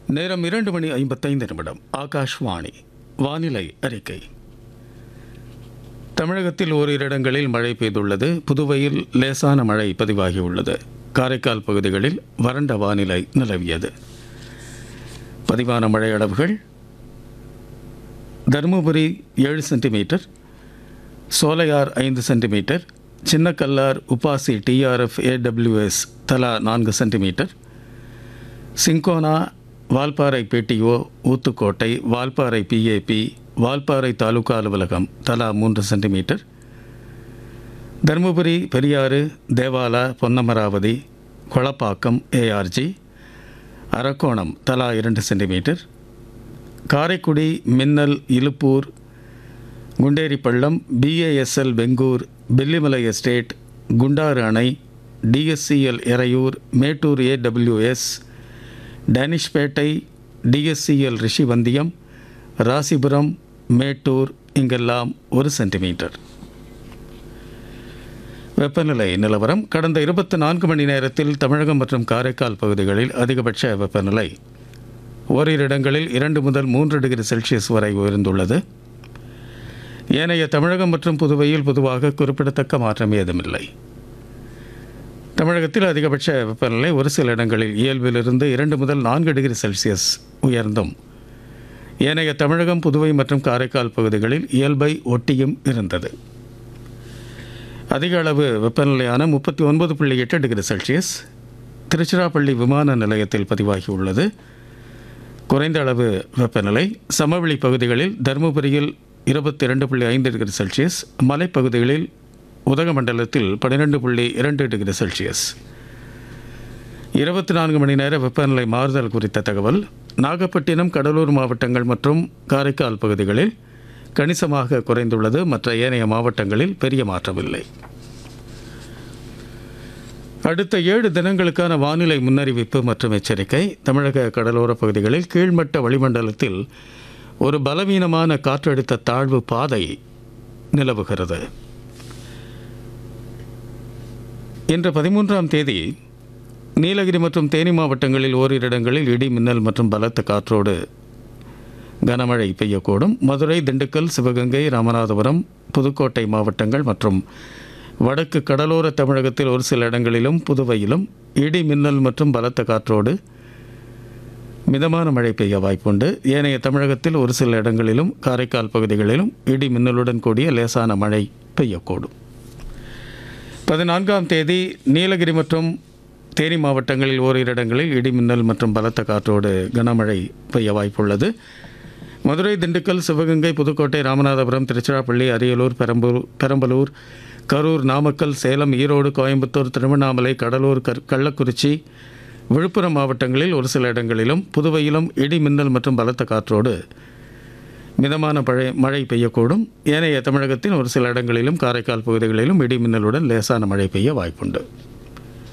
நேரம் 2:55 ஆகாஷ்வாணி. வானிலை அறிக்கை. தமிழகத்தில் ஓரிரு இடங்களில் மழை பெய்துள்ளது. புதுவையில் லேசான மழை பதிவாகியுள்ளது. காரைக்கால் பகுதிகளில் வறண்ட வானிலை நிலவியது. பதிவான மழை அளவுகள்: Dharmapuri 7 centimetre, Sholayar 5 centimetre, Chinnakallar, Upasi, TRF, AWS தலா 4 centimetre, cinchona, Valparai BDO, Uthukottai, Valparai PAP, Valparai taluka அலுவலகம் தலா 3 சென்டிமீட்டர், தருமபுரி, பெரியாறு, தேவாலா, பொன்னமராவதி, கொளப்பாக்கம், ஏஆர்ஜி, அரக்கோணம் தலா 2 சென்டிமீட்டர், காரைக்குடி, மின்னல், இலுப்பூர், குண்டேரிப்பள்ளம், பிஏஎஸ்எல் பெங்கூர், பில்லிமலை எஸ்டேட், குண்டாறு அணை, TSCL Eraiyur, Mettur AWS, Danishpettai, TSCL Rishivandiyam, Rasipuram, Mettur இங்கெல்லாம் 1 சென்டிமீட்டர். வெப்பநிலை நிலவரம்: கடந்த 24 மணி நேரத்தில் தமிழகம் மற்றும் காரைக்கால் பகுதிகளில் அதிகபட்ச வெப்பநிலை ஓரிரு இடங்களில் 2 முதல் 3 டிகிரி செல்சியஸ் வரை உயர்ந்துள்ளது. ஏனைய தமிழகம் மற்றும் புதுவையில் பொதுவாக குறிப்பிடத்தக்க மாற்றம் ஏதுமில்லை. தமிழகத்தில் அதிகபட்ச வெப்பநிலை ஒரு சில இடங்களில் இயல்பிலிருந்து 2 முதல் 4 டிகிரி செல்சியஸ் உயர்ந்தும், ஏனைய தமிழகம், புதுவை மற்றும் காரைக்கால் பகுதிகளில் இயல்பை ஒட்டியும் இருந்தது. அதிக அளவு வெப்பநிலையான 39.8 டிகிரி செல்சியஸ் திருச்சிராப்பள்ளி விமான நிலையத்தில் பதிவாகியுள்ளது. குறைந்த அளவு வெப்பநிலை சமவெளி பகுதிகளில் தருமபுரியில் 22.5 டிகிரி செல்சியஸ், மலைப்பகுதிகளில் உதகமண்டலத்தில் 12.2 டிகிரி செல்சியஸ். 24 மணி நேர வெப்பநிலை மாறுதல் குறித்த தகவல்: நாகப்பட்டினம், கடலூர் மாவட்டங்கள் மற்றும் காரைக்கால் பகுதிகளில் கணிசமாக குறைந்துள்ளது. மற்ற ஏனைய மாவட்டங்களில் பெரிய மாற்றமில்லை. அடுத்த 7 தினங்களுக்கான வானிலை முன்னறிவிப்பு மற்றும் எச்சரிக்கை. தமிழக கடலோர பகுதிகளில் கீழ்மட்ட வளிமண்டலத்தில் ஒரு பலவீனமான காற்றழுத்த தாழ்வு பாதை நிலவுகிறது. இன்று 13ஆம் தேதி நீலகிரி மற்றும் தேனி மாவட்டங்களில் ஓரிரு இடங்களில் இடி, மின்னல் மற்றும் பலத்த காற்றோடு கனமழை பெய்யக்கூடும். மதுரை, திண்டுக்கல், சிவகங்கை, ராமநாதபுரம், புதுக்கோட்டை மாவட்டங்கள் மற்றும் வடக்கு கடலோர தமிழகத்தில் ஒரு சில இடங்களிலும் புதுவையிலும் இடி, மின்னல் மற்றும் பலத்த காற்றோடு மிதமான மழை பெய்ய வாய்ப்புண்டு. ஏனைய தமிழகத்தில் ஒரு சில இடங்களிலும் காரைக்கால் பகுதிகளிலும் இடி, மின்னலுடன் கூடிய லேசான மழை பெய்யக்கூடும். 14ஆம் தேதி நீலகிரி மற்றும் தேனி மாவட்டங்களில் ஓரிரு இடங்களில் இடி, மின்னல் மற்றும் பலத்த காற்றோடு கனமழை பெய்ய வாய்ப்புள்ளது. மதுரை, திண்டுக்கல், சிவகங்கை, புதுக்கோட்டை, ராமநாதபுரம், திருச்சிராப்பள்ளி, அரியலூர், பெரம்பலூர், கரூர், நாமக்கல், சேலம், ஈரோடு, கோயம்புத்தூர், திருவண்ணாமலை, கடலூர், கள்ளக்குறிச்சி, விழுப்புரம் மாவட்டங்களில் ஒரு சில இடங்களிலும் புதுவையிலும் இடி, மின்னல் மற்றும் பலத்த காற்றோடு மிதமான மழை பெய்யக்கூடும். ஏனைய தமிழகத்தின் ஒரு சில இடங்களிலும் காரைக்கால் பகுதிகளிலும் இடி, மின்னலுடன் லேசான மழை பெய்ய வாய்ப்புண்டு.